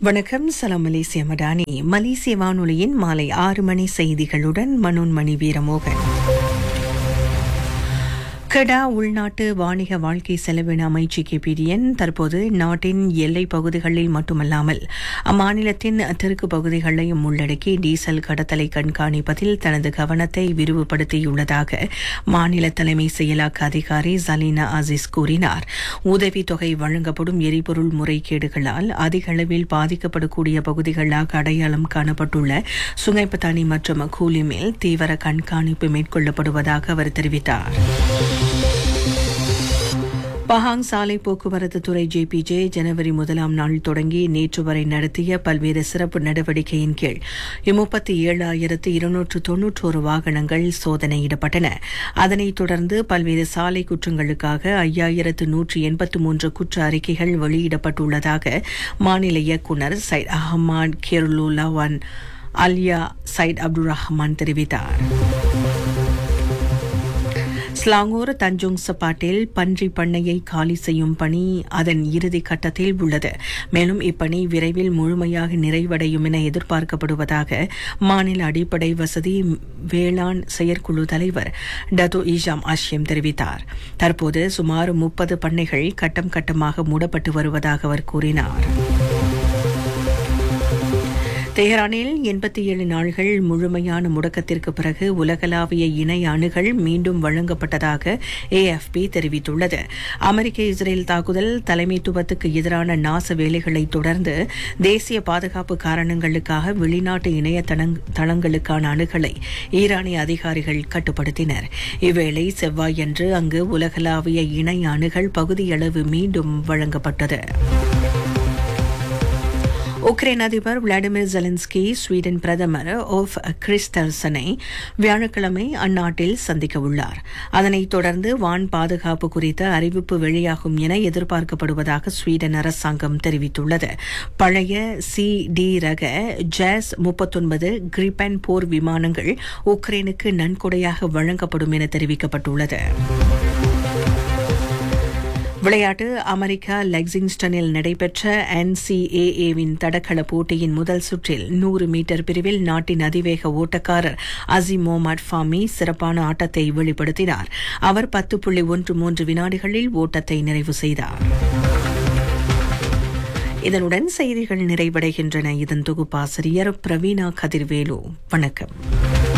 வணக்கம். சலாம் மலேசிய மடானி. மலேசிய வானொலியின் மாலை 6 மணி செய்திகளுடன் மனோன்மணி வீரமோகன். கெடா உள்நாட்டு வாணிக வாழ்க்கை செலவின அமைச்சு KPDN தற்போது நாட்டின் எல்லைப் பகுதிகளில் மட்டுமல்லாமல் அம்மாநிலத்தின் தெற்கு பகுதிகளையும் உள்ளடக்கி டீசல் கடத்தலை கண்காணிப்பதில் தனது கவனத்தை விரிவுபடுத்தியுள்ளதாக மாநில தலைமை செயலாக்க அதிகாரி ஜலீனா அசீஸ் கூறினார். உதவித்தொகை வழங்கப்படும் எரிபொருள் முறைகேடுகளால் அதிக அளவில் பாதிக்கப்படக்கூடிய பகுதிகளாக அடையாளம் காணப்பட்டுள்ள சுங்கைப்பத்தானி மற்றும் கூலி மேல் தீவிர கண்காணிப்பு மேற்கொள்ளப்படுவதாக அவர் தெரிவித்தார். பஹாங் சாலை போக்குவரத்து துறை JPJ ஜனவரி 1ஆம் நாள் தொடங்கி நேற்று வரை நடத்திய பல்வேறு சிறப்பு நடவடிக்கையின் கீழ் 37,291 வாகனங்கள் சோதனையிடப்பட்டன. அதனைத் தொடர்ந்து பல்வேறு சாலை குற்றங்களுக்காக 5,183 குற்ற அறிக்கைகள் வெளியிடப்பட்டுள்ளதாக மாநில இயக்குநர் சைட் அஹ்மத் கேர்லுலாவான் அல்யா சைட் அப்துல் ரஹ்மான் தெரிவித்தார். ஸ்லாங்கூர் தஞ்சோங் சப்பாட்டில் பன்றி பண்ணையை காலி செய்யும் பணி அதன் இறுதி கட்டத்தில் உள்ளது. மேலும் இப்பணி விரைவில் முழுமையாக நிறைவடையும் என எதிர்பார்க்கப்படுவதாக மாநில அடிப்படை வசதி வேளாண் செயற்குழு தலைவர் டத்தோ ஈஷாம் ஆஷ்யம் தெரிவித்தார். தற்போது சுமார் 30 பண்ணைகள் கட்டம் கட்டமாக மூடப்பட்டு வருவதாக அவர் கூறினார். தெஹ்ரானில் 87 நாள்கள் முழுமையான முடக்கத்திற்கு பிறகு உலகளாவிய இணை அணுகல் மீண்டும் வழங்கப்பட்டதாக AFP தெரிவித்துள்ளது. அமெரிக்க இஸ்ரேல் தாக்குதல் தலைமைத்துவத்துக்கு எதிரான நாச வேலைகளை தொடர்ந்து தேசிய பாதுகாப்பு காரணங்களுக்காக வெளிநாட்டு இணைய தளங்களுக்கான அணுகலை ஈரானிய அதிகாரிகள் கட்டுப்படுத்தினர். இவ்வேளை செவ்வாயன்று அங்கு உலகளாவிய இணை அணுகல் பகுதியளவு மீண்டும் வழங்கப்பட்டது. உக்ரைன் அதிபர் விளாடிமிர் ஜெலன்ஸ்கி ஸ்வீடன் பிரதமர் ஓஃப் கிறிஸ்டல்சனை வியாழக்கிழமை அந்நாட்டில் சந்திக்க உள்ளார். அதனைத் தொடர்ந்து வான் பாதுகாப்பு குறித்த அறிவிப்பு வெளியாகும் என எதிர்பார்க்கப்படுவதாக ஸ்வீடன் அரசாங்கம் தெரிவித்துள்ளது. பழைய CD ரக ஜாஸ் 39 கிரிப்பன் போர் விமானங்கள் உக்ரைனுக்கு நன்கொடையாக வழங்கப்படும் என தெரிவிக்கப்பட்டுள்ளது. விளையாட்டு. அமெரிக்கா லெக்சிங்ஸ்டனில் நடைபெற்ற NCAAவின் தடகள போட்டியின் முதல் சுற்றில் 100 மீட்டர் பிரிவில் நாட்டின் அதிவேக ஓட்டக்காரர் அசீம் மொஹம்மட் ஃபாமி சிறப்பான ஆட்டத்தை வெளிப்படுத்தினார். அவர் 10.13 வினாடிகளில் ஓட்டத்தை நிறைவு செய்தார். இதனுடன் செய்திகள் நிறைவடைகின்றன. இதன் தொகுப்பாசிரியர் பிரவீணா கதிர்வேலு. வணக்கம்.